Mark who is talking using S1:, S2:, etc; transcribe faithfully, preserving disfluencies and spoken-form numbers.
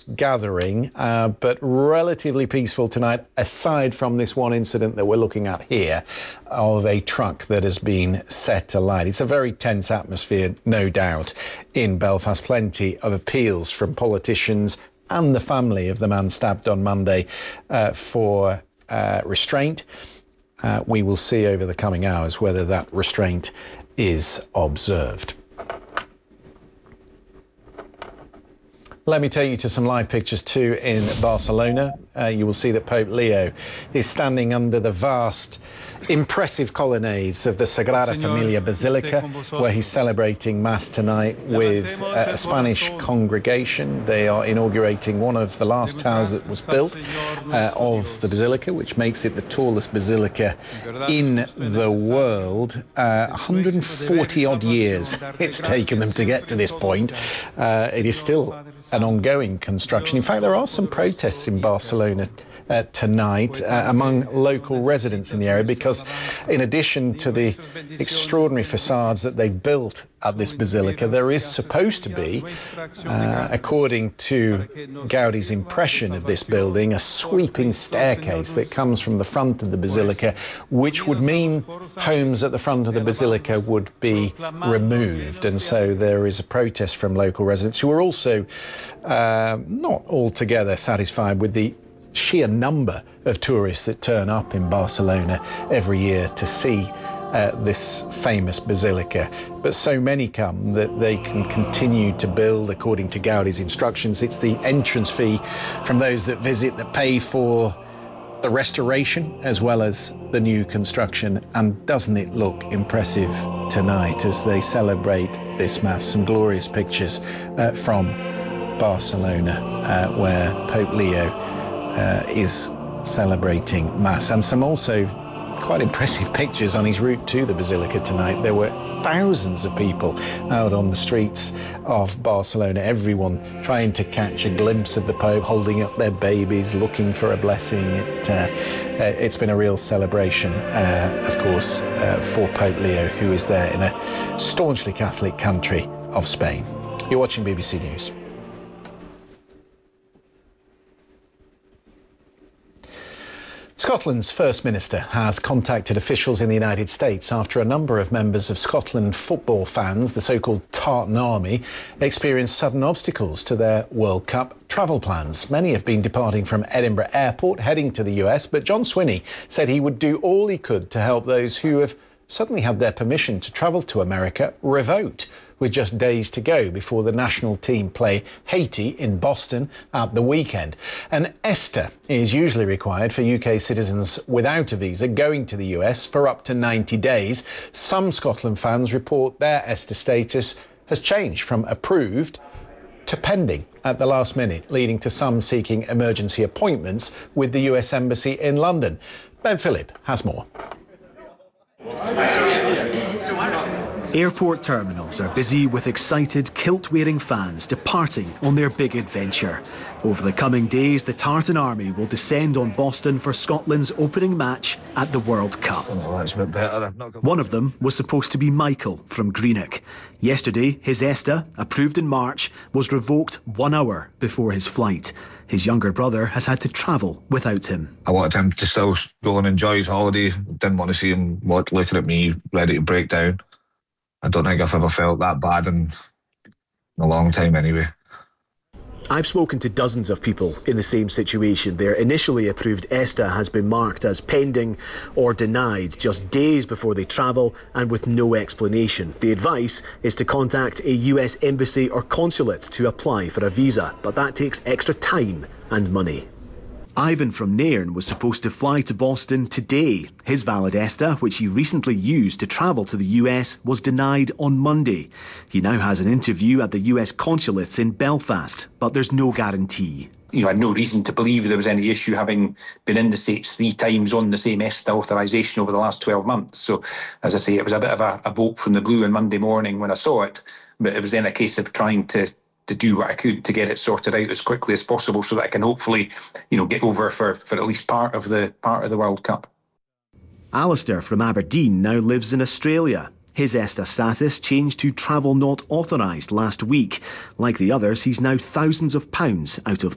S1: gathering, uh, but relatively peaceful tonight, aside from this one incident that we're looking at here of a truck that has been set alight. It's a very tense atmosphere, no doubt, in Belfast. Plenty of appeals from politicians and the family of the man stabbed on Monday uh, for uh, restraint. Uh, we will see over the coming hours whether that restraint is observed. Let me take you to some live pictures too in Barcelona. Uh, you will see that Pope Leo is standing under the vast, impressive colonnades of the Sagrada Familia Basilica, where he's celebrating Mass tonight with uh, a Spanish congregation. They are inaugurating one of the last towers that was built uh, of the Basilica, which makes it the tallest basilica in the world. Uh, one hundred forty odd years it's taken them to get to this point. Uh, it is still an ongoing construction. In fact, there are some protests in Barcelona uh, tonight uh, among local residents in the area because in addition to the extraordinary facades that they've built at this basilica, there is supposed to be, uh, according to Gaudi's impression of this building, a sweeping staircase that comes from the front of the basilica, which would mean homes at the front of the basilica would be removed. And so there is a protest from local residents who are also uh, not altogether satisfied with the sheer number of tourists that turn up in Barcelona every year to see Uh, this famous basilica, but so many come that they can continue to build according to Gaudi's instructions. It's the entrance fee from those that visit that pay for the restoration as well as the new construction. And doesn't it look impressive tonight as they celebrate this Mass? Some glorious pictures uh, from Barcelona uh, where Pope Leo uh, is celebrating Mass, and some also quite impressive pictures on his route to the Basilica tonight. There were thousands of people out on the streets of Barcelona, everyone trying to catch a glimpse of the Pope, holding up their babies, looking for a blessing. It, uh, it's been a real celebration, uh, of course, uh, for Pope Leo, who is there in a staunchly Catholic country of Spain. You're watching B B C News. Scotland's First Minister has contacted officials in the United States after a number of members of Scotland football fans, the so-called Tartan Army, experienced sudden obstacles to their World Cup travel plans. Many have been departing from Edinburgh Airport, heading to the U S, but John Swinney said he would do all he could to help those who have suddenly had their permission to travel to America revoked, with just days to go before the national team play Haiti in Boston at the weekend. An ESTA is usually required for U K citizens without a visa going to the U S for up to ninety days. Some Scotland fans report their ESTA status has changed from approved to pending at the last minute, leading to some seeking emergency appointments with the U S Embassy in London. Ben Phillip has more.
S2: Airport terminals are busy with excited kilt-wearing fans departing on their big adventure. Over the coming days, the Tartan Army will descend on Boston for Scotland's opening match at the World Cup.
S3: Oh, that's a bit better.
S2: One of them was supposed to be Michael from Greenock. Yesterday, his ESTA, approved in March, was revoked one hour before his flight. His younger brother has had to travel without him.
S3: I wanted him to still go and enjoy his holiday. Didn't want to see him looking at me, ready to break down. I don't think I've ever felt that bad in a long time anyway.
S2: I've spoken to dozens of people in the same situation. Their initially approved ESTA has been marked as pending or denied just days before they travel and with no explanation. The advice is to contact a U S embassy or consulate to apply for a visa, but that takes extra time and money. Ivan from Nairn was supposed to fly to Boston today. His valid ESTA, which he recently used to travel to the U S, was denied on Monday. He now has an interview at the U S consulates in Belfast, but there's no guarantee.
S4: You know, I had no reason to believe there was any issue, having been in the States three times on the same ESTA authorisation over the last twelve months. So, as I say, it was a bit of a, a bolt from the blue on Monday morning when I saw it, but it was then a case of trying to to do what I could to get it sorted out as quickly as possible so that I can hopefully, you know, get over for, for at least part of the part of the World Cup.
S2: Alistair from Aberdeen now lives in Australia. His ESTA status changed to travel not authorised last week. Like the others, he's now thousands of pounds out of